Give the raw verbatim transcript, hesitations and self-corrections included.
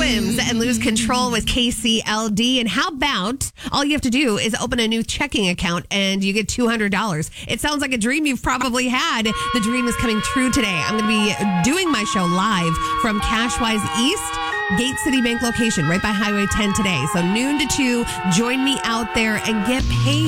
Swims and lose control with K C L D. And how about all you have to do is open a new checking account and you get two hundred dollars. It sounds like a dream you've probably had. The dream is coming true today. I'm going to be doing my show live from Cashwise East, Gate City Bank location, right by Highway ten today. So noon to two, join me out there and get paid.